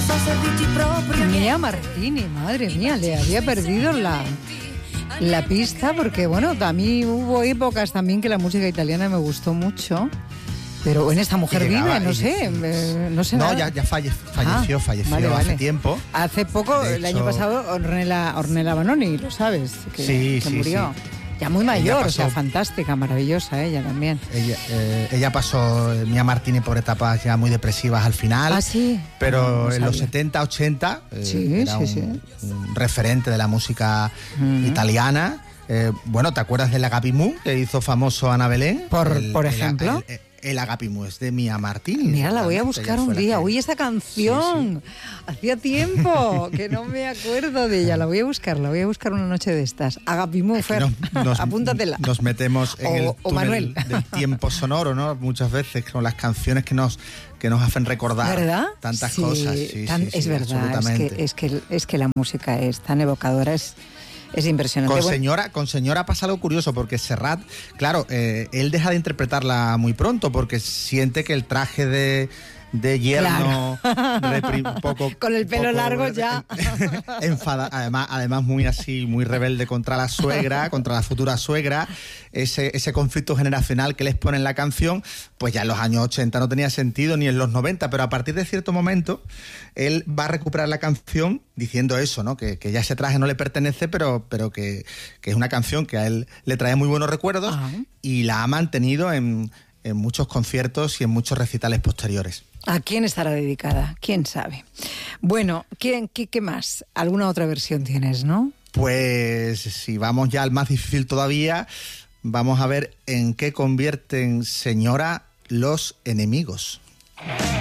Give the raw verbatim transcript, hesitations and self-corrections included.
Mia Martini, madre mía, le había perdido la, la pista porque, bueno, a mí hubo épocas también que la música italiana me gustó mucho. Pero en esta mujer llegaba, vive, no sé, eh, no sé No, nada. ya, ya falle, falleció, ah, falleció vale, hace vale. tiempo. Hace poco, de el hecho... año pasado, Ornella, Ornella Vanoni, lo sabes, que, sí, que sí, murió. Sí. Ya muy mayor, pasó, o sea, fantástica, maravillosa ella también. Ella, eh, ella pasó, Mia Martini, por etapas ya muy depresivas al final. Ah, sí. Pero no, no en los setenta, ochenta eh, sí, era sí, un, sí. un referente de la música uh-huh. italiana. Eh, bueno, ¿te acuerdas del Agapimú que hizo famoso Ana Belén? Por, el, por ejemplo. El, el, el Agapimú es de Mia Martini. Mira, la voy a buscar un día. Uy, esta canción. Sí, sí. Hacía tiempo que no me acuerdo de ella. La voy a buscar, la voy a buscar una noche de estas. Agapimú, Fer, no, nos, apúntatela. Nos metemos en o, el o túnel Manuel. del tiempo sonoro, ¿no? Muchas veces con las canciones que nos que nos hacen recordar ¿verdad? tantas sí, cosas. Sí, tan, sí, es sí, verdad, es que, es, que, es que la música es tan evocadora, es... Es impresionante. Con bueno. señora, con señora pasa algo curioso, porque Serrat, claro, eh, él deja de interpretarla muy pronto, porque siente que el traje de, de yerno, claro. repri, poco, con el pelo poco, largo ya. enfada, además, además muy así, muy rebelde contra la suegra, contra la futura suegra, ese, ese conflicto generacional que les pone en la canción, pues ya en los años ochenta no tenía sentido, ni en los noventa, pero a partir de cierto momento, él va a recuperar la canción diciendo eso, ¿no? Que, que ya ese traje no le pertenece, pero, pero que, que es una canción que a él le trae muy buenos recuerdos. Ajá. Y la ha mantenido en, en muchos conciertos y en muchos recitales posteriores. ¿A quién estará dedicada? ¿Quién sabe? Bueno, ¿quién, qué, qué más? ¿Alguna otra versión tienes, no? Pues si vamos ya al más difícil todavía, vamos a ver en qué convierten señora los enemigos.